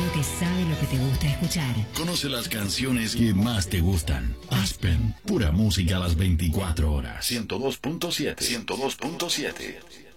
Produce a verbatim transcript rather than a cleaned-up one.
radio que sabe lo que te gusta escuchar. Conoce las canciones que más te gustan. Aspen, pura música a las veinticuatro horas. ciento dos punto siete. ciento dos punto siete.